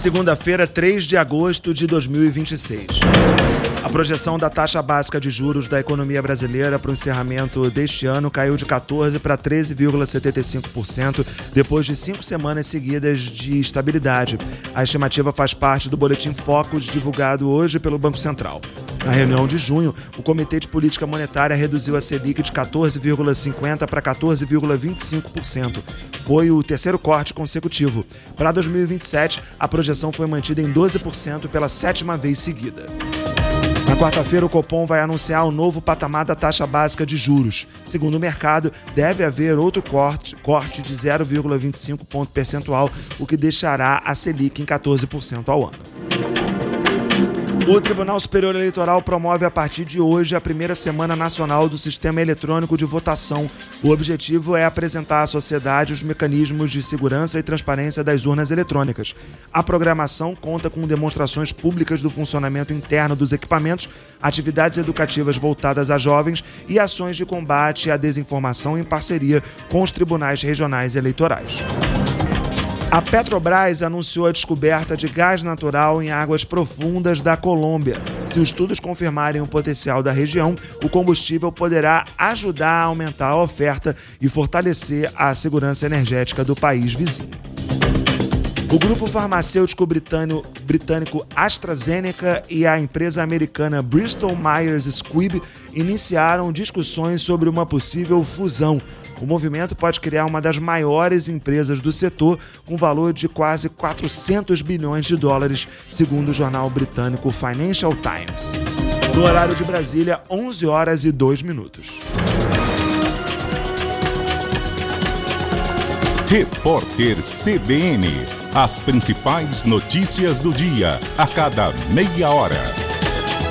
Segunda-feira, 3 de agosto de 2026. A projeção da taxa básica de juros da economia brasileira para o encerramento deste ano caiu de 14% para 13,75%, depois de 5 semanas seguidas de estabilidade. A estimativa faz parte do Boletim Focus, divulgado hoje pelo Banco Central. Na reunião de junho, o Comitê de Política Monetária reduziu a Selic de 14,50% para 14,25%. Foi o terceiro corte consecutivo. Para 2027, a projeção foi mantida em 12% pela 7ª vez seguida. Na quarta-feira, o Copom vai anunciar o novo patamar da taxa básica de juros. Segundo o mercado, deve haver outro corte de 0,25 ponto percentual, o que deixará a Selic em 14% ao ano. O Tribunal Superior Eleitoral promove a partir de hoje a primeira Semana Nacional do Sistema Eletrônico de Votação. O objetivo é apresentar à sociedade os mecanismos de segurança e transparência das urnas eletrônicas. A programação conta com demonstrações públicas do funcionamento interno dos equipamentos, atividades educativas voltadas a jovens e ações de combate à desinformação em parceria com os tribunais regionais eleitorais. A Petrobras anunciou a descoberta de gás natural em águas profundas da Colômbia. Se os estudos confirmarem o potencial da região, o combustível poderá ajudar a aumentar a oferta e fortalecer a segurança energética do país vizinho. O grupo farmacêutico britânico AstraZeneca e a empresa americana Bristol Myers Squibb iniciaram discussões sobre uma possível fusão. O movimento pode criar uma das maiores empresas do setor, com valor de quase 400 bilhões de dólares, segundo o jornal britânico Financial Times. No horário de Brasília, 11h02. Repórter CBN. As principais notícias do dia, a cada meia hora.